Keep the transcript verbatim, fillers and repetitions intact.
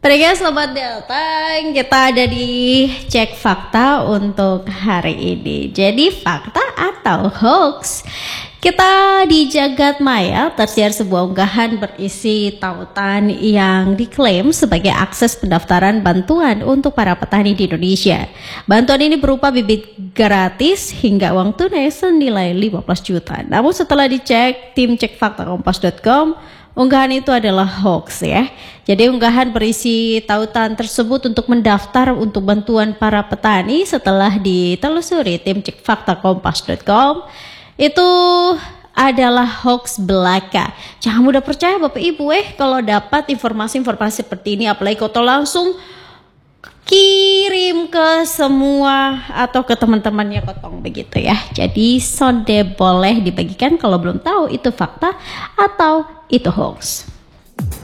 Pendengar selamat datang. Kita ada di Cek Fakta untuk hari ini. Jadi fakta atau hoax? Kita di Jagat Maya tersiar sebuah unggahan berisi tautan yang diklaim sebagai akses pendaftaran bantuan untuk para petani di Indonesia. Bantuan ini berupa bibit gratis hingga uang tunai senilai lima belas juta. Namun setelah dicek tim cek fakta kompas dot com, unggahan itu adalah hoax ya. Jadi unggahan berisi tautan tersebut untuk mendaftar untuk bantuan para petani setelah ditelusuri tim cek fakta kompas dot com itu adalah hoax belaka. Jangan mudah percaya Bapak Ibu eh kalau dapat informasi-informasi seperti ini, apalagi kalau langsung kirim ke semua atau ke teman-temannya Kotong begitu ya. Jadi sonde boleh dibagikan kalau belum tahu itu fakta atau itu hoax.